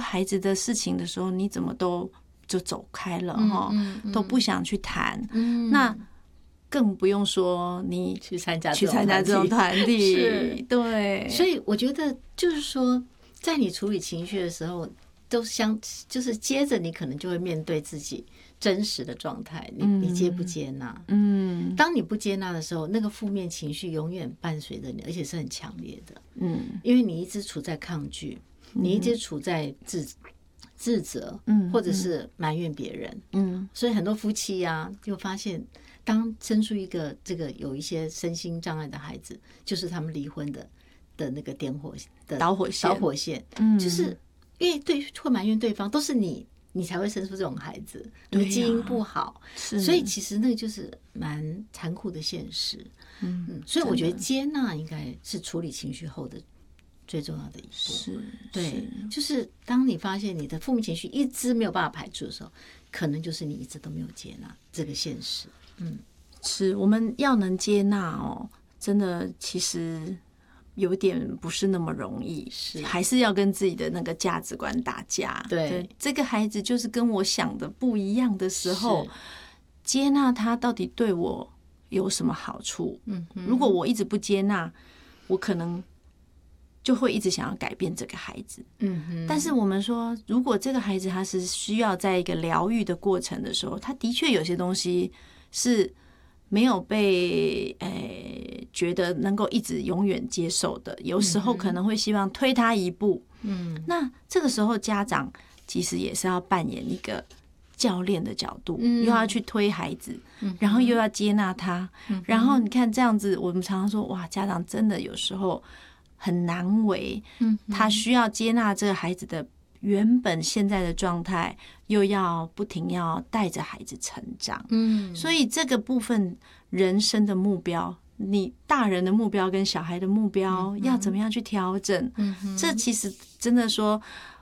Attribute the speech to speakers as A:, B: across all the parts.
A: 孩子的事情的时候，你怎么都就走开了都不想去谈。那更不用说你
B: 去参加
A: 这种团体，对。
B: 所以我觉得就是说，在你处理情绪的时候，就是接着你可能就会面对自己真实的状态，你接不接纳？当你不接纳的时候，那个负面情绪永远伴随着你，而且是很强烈的。因为你一直处在抗拒，你一直处在自责，或者是埋怨别人。所以很多夫妻啊，就发现当生出一个这个有一些身心障碍的孩子，就是他们离婚的那个导火线，就是因为会埋怨对方，都是你才会生出这种孩子，你基因不好，所以其实那个就是蛮残酷的现实。所以我觉得接纳应该是处理情绪后的最重要的一步。对，就是当你发现你的负面情绪一直没有办法排除的时候，可能就是你一直都没有接纳这个现实。
A: 是我们要能接纳真的其实有点不是那么容易，还是要跟自己的那个价值观打架。
B: 对，
A: 这个孩子就是跟我想的不一样的时候，接纳他到底对我有什么好处？如果我一直不接纳，我可能就会一直想要改变这个孩子。但是我们说，如果这个孩子他是需要在一个疗愈的过程的时候，他的确有些东西是没有被觉得能够一直永远接受的，有时候可能会希望推他一步。那这个时候家长其实也是要扮演一个教练的角度，又要去推孩子，然后又要接纳他，然后你看这样子，我们常常说哇，家长真的有时候很难为，他需要接纳这个孩子的原本现在的状态，又要不停要带着孩子成长。所以这个部分人生的目标，你大人的目标跟小孩的目标要怎么样去调整？这其实真的说，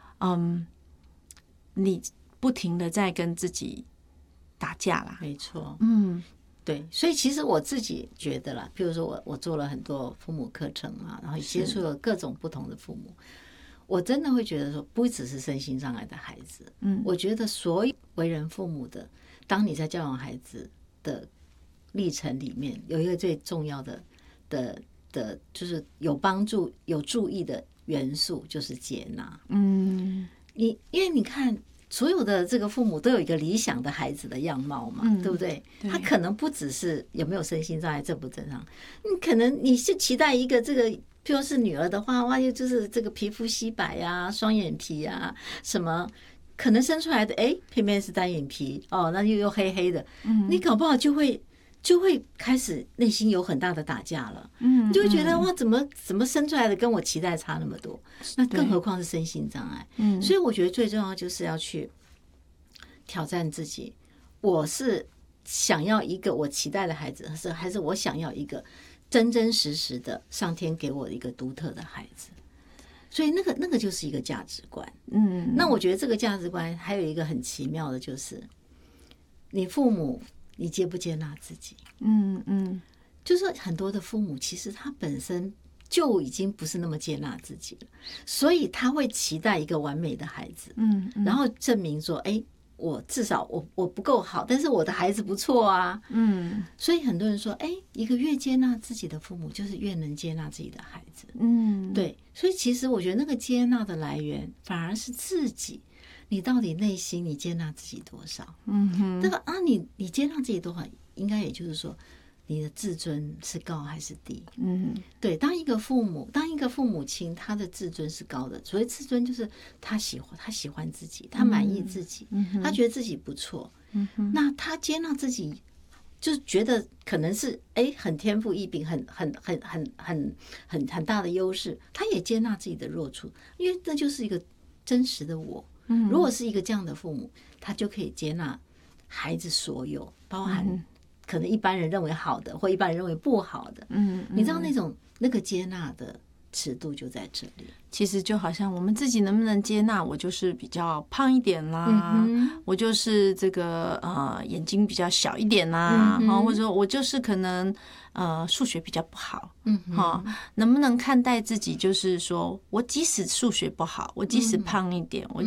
A: 你不停的在跟自己打架啦。
B: 没错，对，所以其实我自己觉得啦，比如说我做了很多父母课程嘛，然后也接触了各种不同的父母，我真的会觉得说，不只是身心障碍的孩子，我觉得所有为人父母的，当你在教养孩子的历程里面，有一个最重要的就是有帮助、有注意的元素，就是接纳。因为你看。所有的这个父母都有一个理想的孩子的样貌嘛，对不对？他可能不只是有没有身心障碍正不正常，你可能你是期待一个这个，譬如是女儿的话，哇，就是这个皮肤皙白啊，双眼皮啊，什么可能生出来的偏偏是单眼皮那又黑黑的，你搞不好就会开始内心有很大的打架了。你就会觉得哇，怎么生出来的跟我期待差那么多？那更何况是身心障碍。所以我觉得最重要就是要去挑战自己，我是想要一个我期待的孩子，还是我想要一个真真实实的上天给我的一个独特的孩子？所以那个就是一个价值观。那我觉得这个价值观还有一个很奇妙的，就是你父母。你接不接纳自己？就是很多的父母其实他本身就已经不是那么接纳自己了，所以他会期待一个完美的孩子，然后证明说，我至少我不够好，但是我的孩子不错啊。所以很多人说，一个越接纳自己的父母，就是越能接纳自己的孩子。对，所以其实我觉得那个接纳的来源反而是自己。你到底内心你接纳自己多少？对吧？你接纳自己多少，应该也就是说，你的自尊是高还是低？对。当一个父母亲，他的自尊是高的，所谓自尊就是他喜欢自己，他满意自己，他觉得自己不错。那他接纳自己，就是觉得可能是很天赋异禀，很大的优势，他也接纳自己的弱处，因为这就是一个真实的我。如果是一个这样的父母，他就可以接纳孩子所有，包含可能一般人认为好的，或一般人认为不好的。你知道那个接纳的尺度就在这里。
A: 其实就好像我们自己能不能接纳，我就是比较胖一点啦，我就是这个眼睛比较小一点啦，或者说我就是可能数学比较不好，能不能看待自己，就是说我即使数学不好，我即使胖一点，我